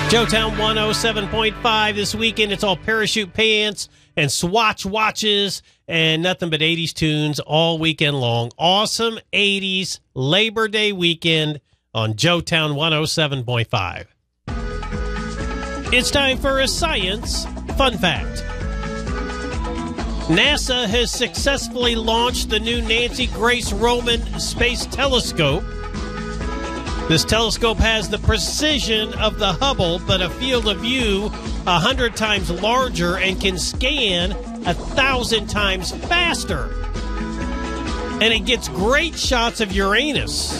Joetown 107.5 this weekend. It's all parachute pants and Swatch watches and nothing but 80s tunes all weekend long. Awesome 80s Labor Day weekend on Joetown 107.5. It's time for a science fun fact. NASA has successfully launched the new Nancy Grace Roman Space Telescope. This telescope has the precision of the Hubble, but a field of view 100 times larger and can scan 1,000 times faster. And it gets great shots of Uranus.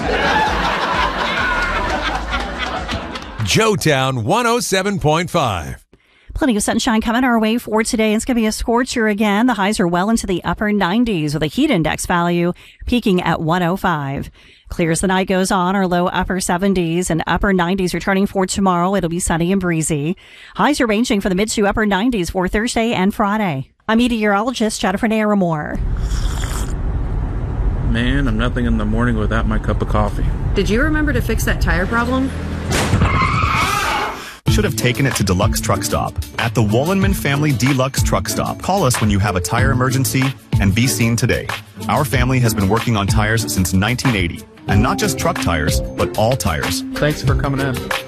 Joetown 107.5. Plenty of sunshine coming our way for today. It's going to be a scorcher again. The highs are well into the upper 90s with a heat index value peaking at 105. Clear as the night goes on, our low upper 70s and upper 90s returning for tomorrow. It'll be sunny and breezy. Highs are ranging from the mid to upper 90s for Thursday and Friday. I'm meteorologist Jennifer Naramore. Man, I'm nothing in the morning without my cup of coffee. Did you remember to fix that tire problem? Should have taken it to Deluxe Truck Stop. At the Wollenman Family Deluxe Truck Stop, call us when you have a tire emergency and be seen today. Our family has been working on tires since 1980. And not just truck tires, but all tires. Thanks for coming in.